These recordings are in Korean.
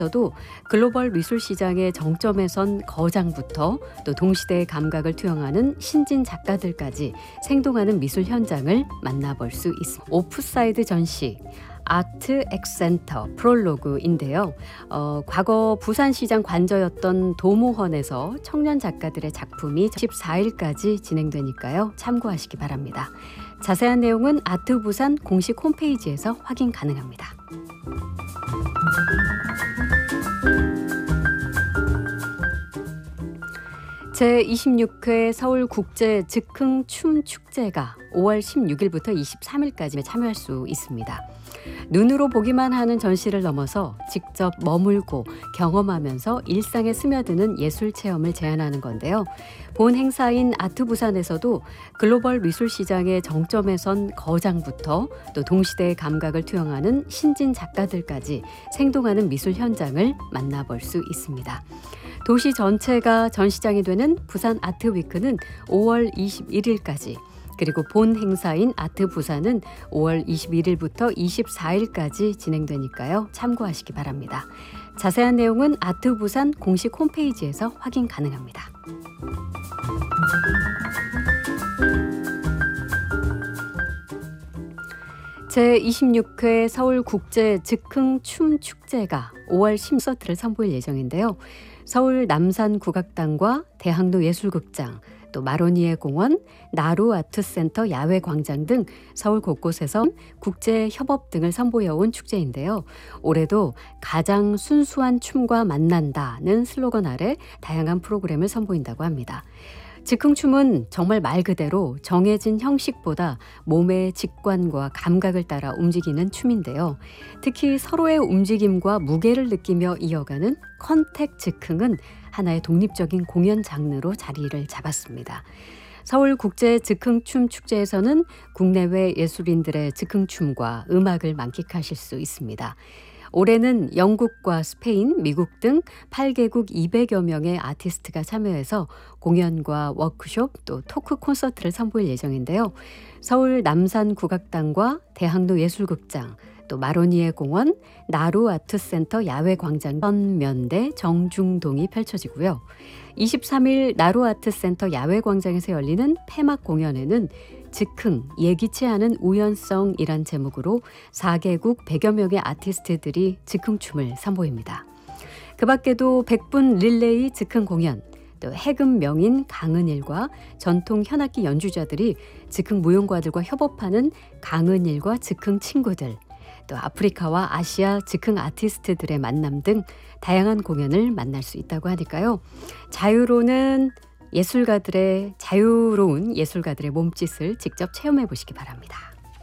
도 글로벌 미술 시장의 정점에 선 거장부터 또 동시대의 감각을 투영하는 신진 작가들까지 생동하는 미술 현장을 만나볼 수 있습니다. 오프사이드 전시 아트 엑센터 프롤로그인데요. 과거 부산시장 관저였던 도모헌에서 청년 작가들의 작품이 14일까지 진행되니까요. 참고하시기 바랍니다. 자세한 내용은 아트부산 공식 홈페이지에서 확인 가능합니다. 제26회 서울국제 즉흥 춤 축제가 5월 16일부터 23일까지 참여할 수 있습니다. 눈으로 보기만 하는 전시를 넘어서 직접 머물고 경험하면서 일상에 스며드는 예술 체험을 제안하는 건데요. 본 행사인 아트부산에서도 글로벌 미술 시장의 정점에 선 거장부터 또 동시대의 감각을 투영하는 신진 작가들까지 생동하는 미술 현장을 만나볼 수 있습니다. 도시 전체가 전시장이 되는 부산 아트위크는 5월 21일까지, 그리고 본 행사인 아트부산은 5월 21일부터 24일까지 진행되니까요. 참고하시기 바랍니다. 자세한 내용은 아트부산 공식 홈페이지에서 확인 가능합니다. 제26회 서울국제 즉흥 춤 축제가 5월 10일을 선보일 예정인데요. 서울 남산국악당과 대학로 예술극장, 또 마로니에 공원, 나루 아트센터 야외광장 등 서울 곳곳에서 국제 협업 등을 선보여온 축제인데요. 올해도 가장 순수한 춤과 만난다는 슬로건 아래 다양한 프로그램을 선보인다고 합니다. 즉흥춤은 정말 말 그대로 정해진 형식보다 몸의 직관과 감각을 따라 움직이는 춤인데요. 특히 서로의 움직임과 무게를 느끼며 이어가는 컨택 즉흥은 하나의 독립적인 공연 장르로 자리를 잡았습니다. 서울국제 즉흥춤 축제에서는 국내외 예술인들의 즉흥춤과 음악을 만끽하실 수 있습니다. 올해는 영국과 스페인, 미국 등 8개국 200여 명의 아티스트가 참여해서 공연과 워크숍 또 토크 콘서트를 선보일 예정인데요. 서울 남산국악당과 대학로 예술극장, 또 마로니에 공원, 나루 아트센터 야외광장 전면대 정중동이 펼쳐지고요. 23일 나루 아트센터 야외광장에서 열리는 폐막 공연에는 즉흥, 예기치 않은 우연성이란 제목으로 4개국 100여 명의 아티스트들이 즉흥춤을 선보입니다. 그 밖에도 100분 릴레이 즉흥 공연, 또 해금 명인 강은일과 전통 현악기 연주자들이 즉흥 무용가들과 협업하는 강은일과 즉흥 친구들, 또 아프리카와 아시아 즉흥 아티스트들의 만남 등 다양한 공연을 만날 수 있다고 하니까요. 자유로운 예술가들의 몸짓을 직접 체험해 보시기 바랍니다.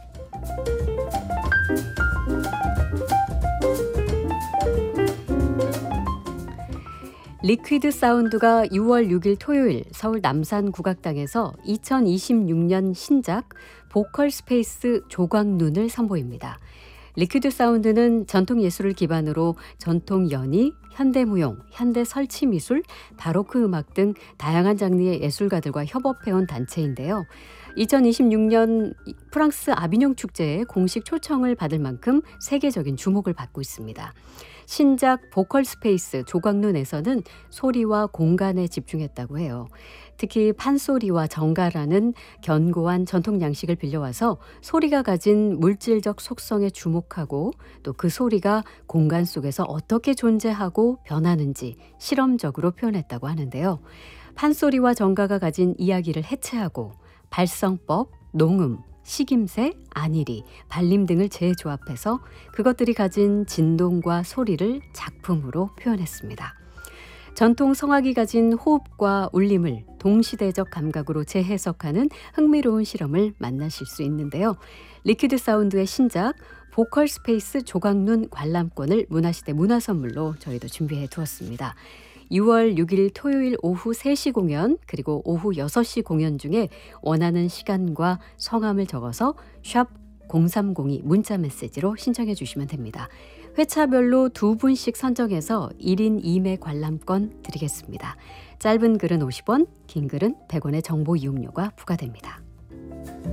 리퀴드 사운드가 6월 6일 토요일 서울 남산국악당에서 2026년 신작 보컬 스페이스 조각눈을 선보입니다. 리퀴드 사운드는 전통 예술을 기반으로 전통 연희, 현대무용, 현대 설치미술, 바로크 음악 등 다양한 장르의 예술가들과 협업해온 단체인데요. 2026년 프랑스 아비뇽 축제에 공식 초청을 받을 만큼 세계적인 주목을 받고 있습니다. 신작 보컬 스페이스 조각눈에서는 소리와 공간에 집중했다고 해요. 특히 판소리와 정가라는 견고한 전통 양식을 빌려와서 소리가 가진 물질적 속성에 주목하고 또 그 소리가 공간 속에서 어떻게 존재하고 변하는지 실험적으로 표현했다고 하는데요. 판소리와 정가가 가진 이야기를 해체하고 발성법, 농음, 식임새, 안일이, 발림 등을 재조합해서 그것들이 가진 진동과 소리를 작품으로 표현했습니다. 전통 성악이 가진 호흡과 울림을 동시대적 감각으로 재해석하는 흥미로운 실험을 만나실 수 있는데요. 리퀴드 사운드의 신작 보컬 스페이스 조각눈 관람권을 문화시대 문화선물로 저희도 준비해 두었습니다. 6월 6일 토요일 오후 3시 공연 그리고 오후 6시 공연 중에 원하는 시간과 성함을 적어서 샵 0302 문자 메시지로 신청해 주시면 됩니다. 회차별로 2분씩 선정해서 1인 2매 관람권 드리겠습니다. 짧은 글은 50원, 긴 글은 100원의 정보 이용료가 부과됩니다.